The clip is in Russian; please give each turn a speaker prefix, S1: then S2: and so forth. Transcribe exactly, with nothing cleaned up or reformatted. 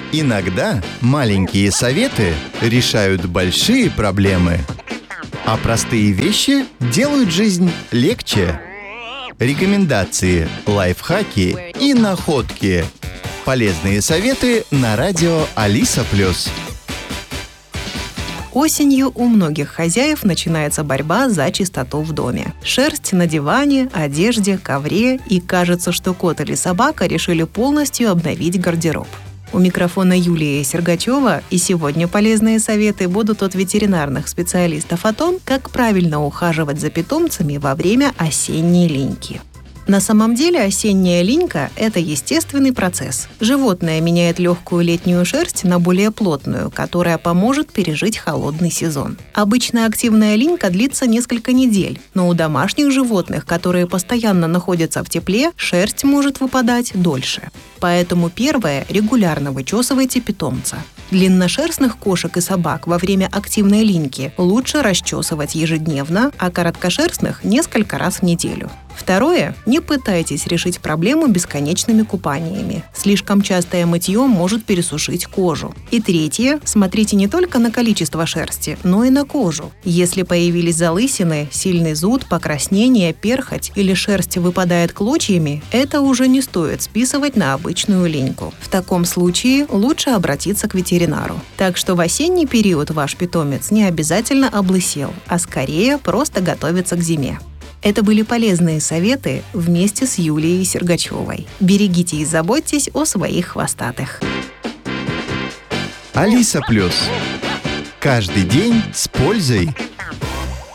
S1: Иногда маленькие советы решают большие проблемы, а простые вещи делают жизнь легче. Рекомендации, лайфхаки и находки. Полезные советы на радио Алиса Плюс.
S2: Осенью у многих хозяев начинается борьба за чистоту в доме. Шерсть на диване, одежде, ковре, и кажется, что кот или собака решили полностью обновить гардероб. У микрофона Юлия Сергачева, и сегодня полезные советы будут от ветеринарных специалистов о том, как правильно ухаживать за питомцами во время осенней линьки. На самом деле осенняя линька – это естественный процесс. Животное меняет легкую летнюю шерсть на более плотную, которая поможет пережить холодный сезон. Обычно активная линька длится несколько недель, но у домашних животных, которые постоянно находятся в тепле, шерсть может выпадать дольше. Поэтому первое – регулярно вычесывайте питомца. Длинношерстных кошек и собак во время активной линьки лучше расчесывать ежедневно, а короткошерстных – несколько раз в неделю. Второе – не пытайтесь решить проблему бесконечными купаниями. Слишком частое мытье может пересушить кожу. И третье – смотрите не только на количество шерсти, но и на кожу. Если появились залысины, сильный зуд, покраснение, перхоть или шерсть выпадает клочьями, это уже не стоит списывать на обычную линьку. В таком случае лучше обратиться к ветеринару. Так что в осенний период ваш питомец не обязательно облысел, а скорее просто готовится к зиме. Это были полезные советы вместе с Юлией Сергачевой. Берегите и заботьтесь о своих хвостатых.
S1: Алиса Плюс. Каждый день с пользой.